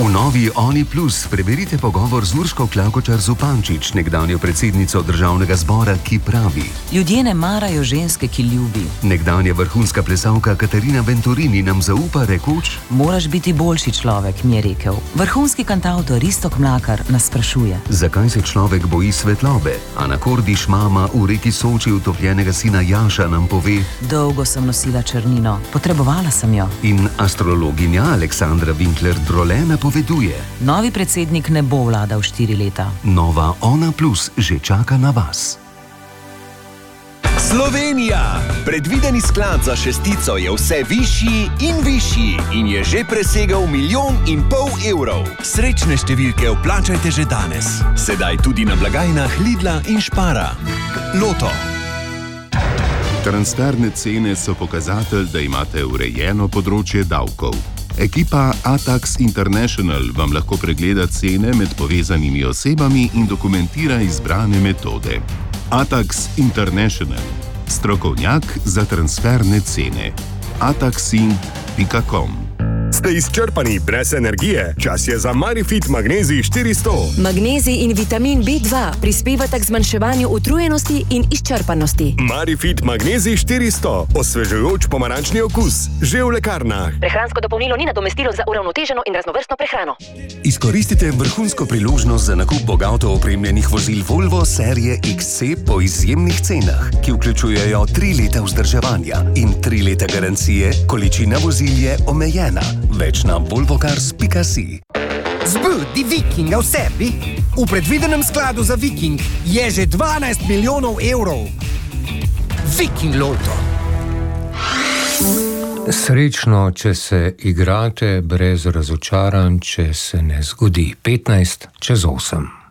V novi Oni Plus preberite pogovor z Urško Klakočar Zupančič, nekdanjo predsednico Državnega zbora, ki pravi: Ljudje ne marajo ženske, ki ljubi. Nekdanja vrhunska plesalka Katarina Venturini nam zaupa rekoč: Moraš biti boljši človek, mi je rekel. Vrhunski kantavtor Iztok Mlakar nas sprašuje: Zakaj se človek boji svetlobe? Ana Kordiš, mama v reki Soči utopljenega sina Jaša, nam pove: Dolgo sem nosila črnino, potrebovala sem jo. In astrologinja Aleksandra Winkler-Drole napoveduje: Novi predsednik ne bo vladal 4 leta. Nova Ona Plus že čaka na vas. Slovenija! Predvideni sklad za šestico je vse višji in višji in je že presegel 1,5 milijona evrov. Srečne številke vplačajte že danes. Sedaj tudi na blagajnah Lidla in Spara. Loto. Transferne cene so pokazatelj, da imate urejeno področje davkov. Ekipa Atax International vam lahko pregleda cene med povezanimi osebami in dokumentira izbrane metode. Atax International. Strokovnjak za transferne cene. ataxin.com. Ste izčrpani brez energije? Čas je za Marifit Magnezij 400. Magnezij in vitamin B2 prispevata k zmanjševanju utrujenosti in izčrpanosti. Marifit Magnezij 400. Osvežujoč pomarančni okus. Že v lekarnah. Prehransko dopolnilo ni nadomestilo za uravnoteženo in raznovrstno prehrano. Izkoristite vrhunsko priložnost za nakup bogato opremljenih vozil Volvo serije XC po izjemnih cenah, ki vključujejo 3 leta vzdrževanja in 3 leta garancije, količina vozil je omejena. Več na volvocars.si. Zbudi Vikinga v sebi. V predvidenem skladu za Viking je že 12 milijonov evrov. Viking Loto. Srečno, če se igrate, brez razočaranj, če se ne zgodi. 15 čez 8.